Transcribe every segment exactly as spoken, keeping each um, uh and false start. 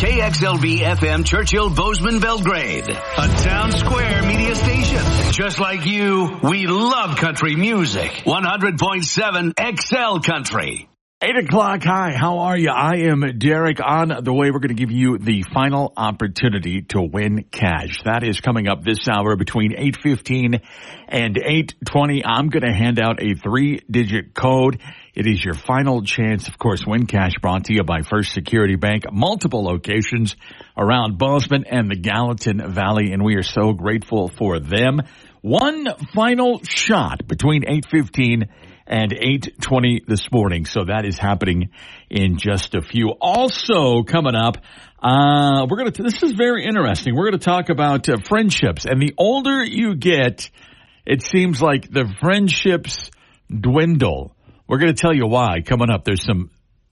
K X L V F M Churchill Bozeman Belgrade, a town square media station. Just like you, we love country music. one hundred point seven X L Country. Eight o'clock. Hi, how are you? I am Derek. On the way, we're going to give you the final opportunity to win cash. That is coming up this hour between eight fifteen and eight twenty. I'm going to hand out a three-digit code. It is your final chance, of course. Win cash brought to you by First Security Bank. Multiple locations around Bozeman and the Gallatin Valley, and we are so grateful for them. One final shot between eight fifteen and eight twenty this morning. So that is happening in just a few. Also coming up, uh, we're going to, this is very interesting. We're going to talk about uh, friendships. And the older you get, it seems like the friendships dwindle. We're going to tell you why coming up. There's some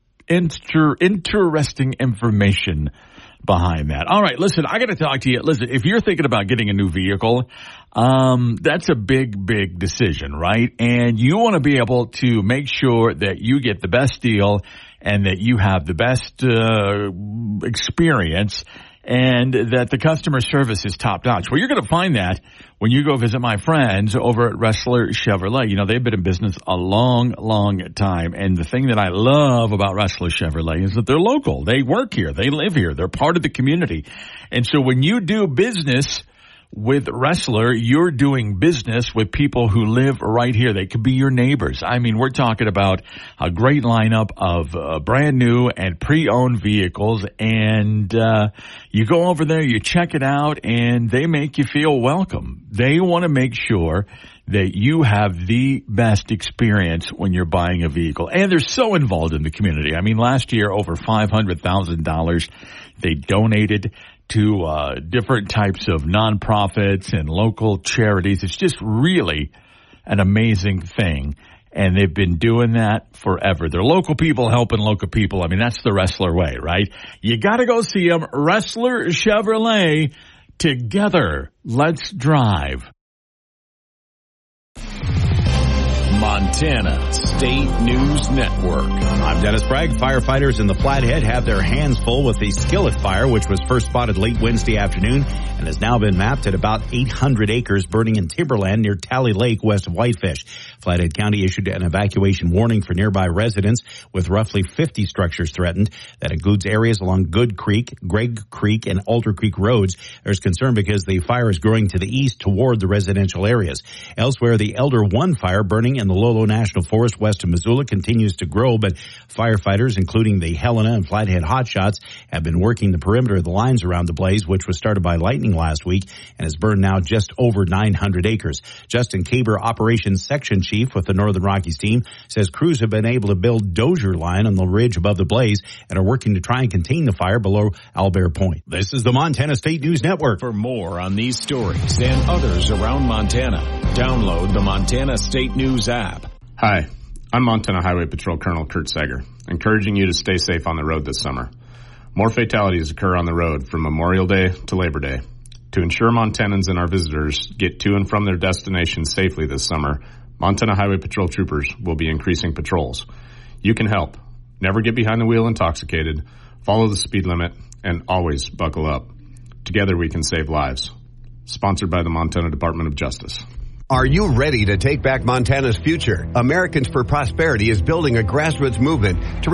inter- interesting information behind that. All right, listen, I got to talk to you. Listen, if you're thinking about getting a new vehicle, um, that's a big, big decision, right? And you want to be able to make sure that you get the best deal and that you have the best uh, experience and that the customer service is top notch. Well, you're going to find that when you go visit my friends over at Ressler Chevrolet. You know, they've been in business a long, long time. And the thing that I love about Ressler Chevrolet is that they're local. They work here. They live here. They're part of the community. And so when you do business with Ressler, you're doing business with people who live right here. They could be your neighbors. I mean, we're talking about a great lineup of uh, brand new and pre-owned vehicles. And uh you go over there, you check it out, and they make you feel welcome. They want to make sure that you have the best experience when you're buying a vehicle. And they're so involved in the community. I mean, last year, over five hundred thousand dollars they donated to uh different types of nonprofits and local charities. It's just really an amazing thing. And they've been doing that forever. They're local people helping local people. I mean, that's the Ressler way, right? You got to go see them. Ressler Chevrolet. Together, let's drive. Montana State News Network. I'm Dennis Bragg. Firefighters in the Flathead have their hands full with the Skillet Fire, which was first spotted late Wednesday afternoon and has now been mapped at about eight hundred acres burning in timberland near Tally Lake west of Whitefish. Flathead County issued an evacuation warning for nearby residents with roughly fifty structures threatened. That includes areas along Good Creek, Gregg Creek, and Alder Creek roads. There's concern because the fire is growing to the east toward the residential areas. Elsewhere, the Elder One fire burning in the Lolo National Forest west of Missoula continues to grow, but firefighters, including the Helena and Flathead Hotshots, have been working the perimeter of the lines around the blaze, which was started by lightning last week and has burned now just over nine hundred acres. Justin Caber, Operations Section Chief with the Northern Rockies team, says crews have been able to build dozier line on the ridge above the blaze and are working to try and contain the fire below Albert Point. This is the Montana State News Network. For more on these stories and others around Montana, download the Montana State News app. Hi, I'm Montana Highway Patrol Colonel Kurt Sager, encouraging you to stay safe on the road this summer. More fatalities occur on the road from Memorial Day to Labor Day. To ensure Montanans and our visitors get to and from their destinations safely this summer, Montana Highway Patrol troopers will be increasing patrols. You can help. Never get behind the wheel intoxicated, follow the speed limit, and always buckle up. Together we can save lives. Sponsored by the Montana Department of Justice. Are you ready to take back Montana's future? Americans for Prosperity is building a grassroots movement to